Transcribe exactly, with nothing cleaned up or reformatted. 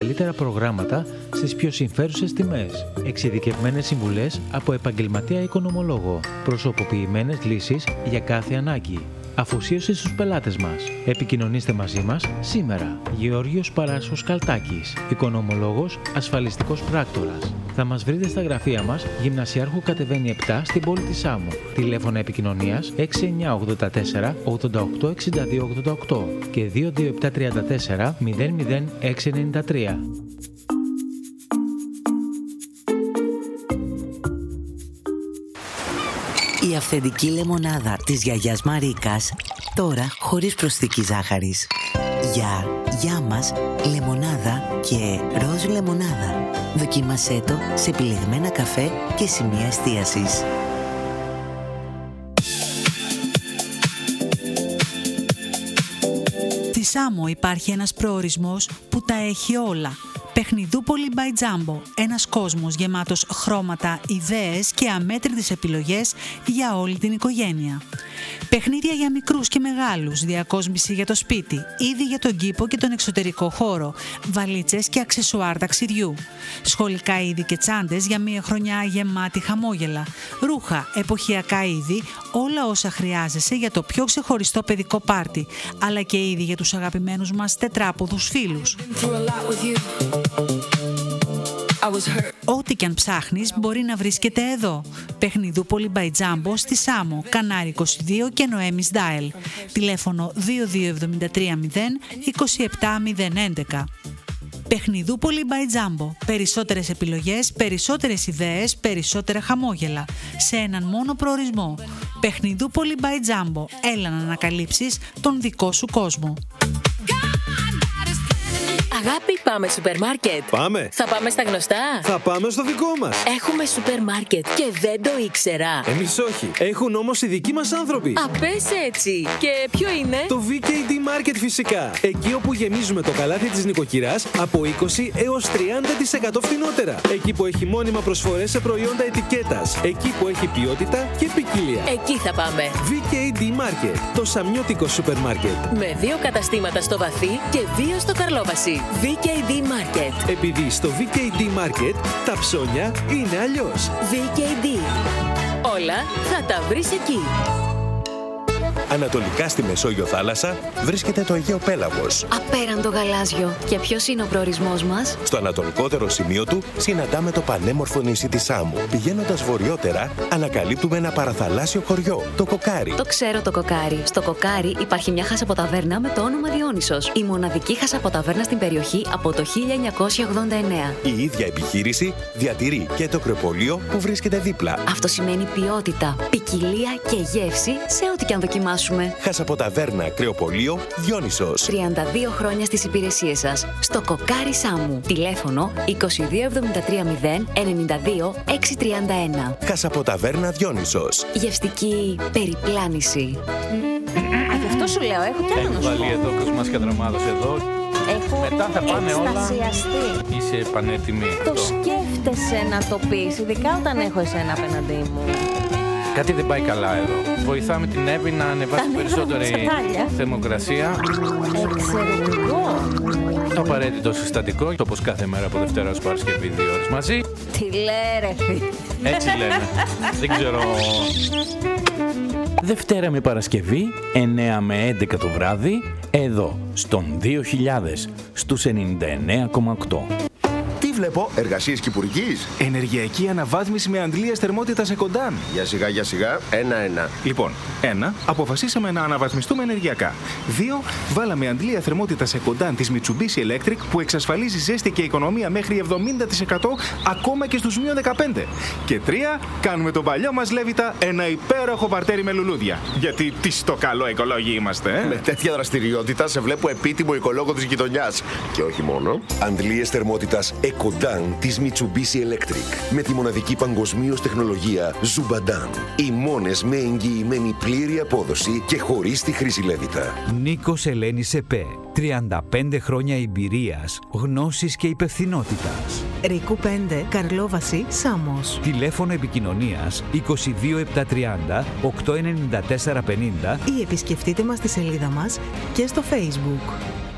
καλύτερα προγράμματα στις πιο συμφέρουσες τιμές. Εξειδικευμένες συμβουλές από επαγγελματία οικονομολόγο. Προσωποποιημένες λύσεις για κάθε ανάγκη. Αφοσίωση στους πελάτες μας. Επικοινωνήστε μαζί μας σήμερα. Γεώργιος Παράσχος Καλτάκης, οικονομολόγος, ασφαλιστικός πράκτορας. Θα μας βρείτε στα γραφεία μας, Γυμνασιάρχου κατεβαίνει επτά στην πόλη της Σάμου. Τηλέφωνα επικοινωνίας έξι εννιά ογδόντα τέσσερα ογδόντα οκτώ εξήντα δύο ογδόντα οκτώ και δύο δύο επτά τρία τέσσερα μηδέν μηδέν έξι εννιά τρία. Η αυθεντική λεμονάδα της γιαγιάς Μαρίκας, τώρα χωρίς προσθήκη ζάχαρης. Για, για μας, λεμονάδα και ροζ λεμονάδα. Δοκίμασέ το σε επιλεγμένα καφέ και σημεία εστίασης. Στη Σάμο υπάρχει ένας προορισμός που τα έχει όλα. Παιχνιδούπολη by Jumbo, ένας κόσμος γεμάτος χρώματα, ιδέες και αμέτρητες επιλογές για όλη την οικογένεια. Παιχνίδια για μικρούς και μεγάλους, διακόσμηση για το σπίτι, είδη για τον κήπο και τον εξωτερικό χώρο, βαλίτσες και αξεσουάρ ταξιδιού, σχολικά είδη και τσάντες για μια χρονιά γεμάτη χαμόγελα, ρούχα, εποχιακά είδη, όλα όσα χρειάζεσαι για το πιο ξεχωριστό παιδικό πάρτι, αλλά και είδη για τους αγαπημένους μας τετράποδους φίλους. Ό,τι και αν ψάχνεις μπορεί να βρίσκεται εδώ. Παιχνιδούπολη by Jumbo στη Σάμο, Κανάρι είκοσι δύο και Νοέμις Ντάελ. Τηλέφωνο δύο δύο εβδομήντα τρία μηδέν είκοσι επτά μηδέν έντεκα. Παιχνιδούπολη by Jumbo. Περισσότερες επιλογές, περισσότερες ιδέες, περισσότερα χαμόγελα. Σε έναν μόνο προορισμό. Παιχνιδούπολη by Jumbo. Έλα να ανακαλύψεις τον δικό σου κόσμο. Αγάπη, πάμε σούπερ μάρκετ. Πάμε. Θα πάμε στα γνωστά. Θα πάμε στο δικό μας. Έχουμε σούπερ μάρκετ και δεν το ήξερα. Εμείς όχι. Έχουν όμως οι δικοί μας άνθρωποι. Α, πες έτσι. Και ποιο είναι? Το βι κέι ντι Market φυσικά. Εκεί όπου γεμίζουμε το καλάθι της νοικοκυράς από είκοσι έως τριάντα τοις εκατό φθηνότερα. Εκεί που έχει μόνιμα προσφορές σε προϊόντα ετικέτας. Εκεί που έχει ποιότητα και ποικιλία. Εκεί θα πάμε. βι κέι ντι Market. Το σαμιώτικο σούπερ μάρκετ. Με δύο καταστήματα στο Βαθύ και δύο στο Καρλόβαση. βι κέι ντι Market. Επειδή στο βι κέι ντι Market τα ψώνια είναι αλλιώς. βι κέι ντι. Όλα θα τα βρεις εκεί. Ανατολικά στη Μεσόγειο θάλασσα βρίσκεται το Αιγαίο Πέλαγος. Απέραντο γαλάζιο. Και ποιος είναι ο προορισμός μας? Στο ανατολικότερο σημείο του συναντάμε το πανέμορφο νησί της Σάμου. Πηγαίνοντας βορειότερα, ανακαλύπτουμε ένα παραθαλάσσιο χωριό, το Κοκάρι. Το ξέρω το Κοκάρι. Στο Κοκάρι υπάρχει μια χασαποταβέρνα με το όνομα Διόνυσος. Η μοναδική χασαποταβέρνα στην περιοχή από το χίλια εννιακόσια ογδόντα εννέα. Η ίδια επιχείρηση διατηρεί και το κρεοπολείο που βρίσκεται δίπλα. Αυτό σημαίνει ποιότητα, ποικιλία και γεύση σε ό,τι και αν δοκιμάσουμε. Χασαποταβέρνα Κρεοπολείο Διόνυσος. τριάντα δύο χρόνια στις υπηρεσίες σας. Στο Κοκάρι Σάμου. Τηλέφωνο είκοσι δύο εβδομήντα τρία μηδέν ενενήντα δύο έξι τριάντα ένα. Χασαποταβέρνα Διόνυσος. Γευστική περιπλάνηση. Α, γι' αυτό σου λέω, έχω κι άλλο να σου πω. Έχει βάλει εδώ Κοσμάς και Αδραμάδος εδώ. Έχω μετά θα πάνε όλα. Είσαι πανέτοιμη. Το σκέφτεσαι να το πεις, ειδικά όταν έχω εσένα απέναντί μου. Κάτι δεν πάει καλά εδώ. Βοηθάμε την Εύη να ανεβάσει περισσότερη θερμοκρασία. Εξαιρετικό. Το απαραίτητο συστατικό, όπως κάθε μέρα από Δευτέρα ως Παρασκευή, δύο ώρες μαζί. Τι λέει ρε φίλε. Έτσι λένε. Δεν ξέρω. Δευτέρα με Παρασκευή, εννέα με έντεκα το βράδυ, εδώ, στον δύο χιλιάδες, στους ενενήντα εννέα κόμμα οκτώ. Τι βλέπω, εργασίες κυπουργής. Ενεργειακή αναβάθμιση με αντλίες θερμότητας Εκοντάν. Για σιγά, για σιγά, ένα-ένα. Λοιπόν, ένα, αποφασίσαμε να αναβαθμιστούμε ενεργειακά. Δύο, βάλαμε αντλία θερμότητας Εκοντάν της Mitsubishi Electric που εξασφαλίζει ζέστη και οικονομία μέχρι εβδομήντα τοις εκατό ακόμα και στους μείον δεκαπέντε. Και τρία, κάνουμε τον παλιό μας Λέβητα ένα υπέροχο παρτέρι με λουλούδια. Γιατί τι στο καλό οικολόγοι είμαστε, ε? Με τέτοια δραστηριότητα σε βλέπω επίτιμο οικολόγο της γειτονιάς. Και όχι μόνο. Αντλίες θερμότητας Εκοντάν της Mitsubishi Electric. Με τη μοναδική παγκοσμίως τεχνολογία Zubadan. Οι μόνες με εγγυημένη πλήρη απόδοση και χωρίς τη χρήση Λέβητα. Νίκος Ελένης ΕΠΕ. τριάντα πέντε χρόνια εμπειρίας, γνώσης και υπευθυνότητας. Ρίκου πέντε, Καρλόβαση, Σάμος. Τηλέφωνο επικοινωνίας είκοσι δύο επτακόσια τριάντα οκτακόσια ενενήντα τέσσερα πενήντα ή επισκεφτείτε μας στη σελίδα μας και στο Facebook.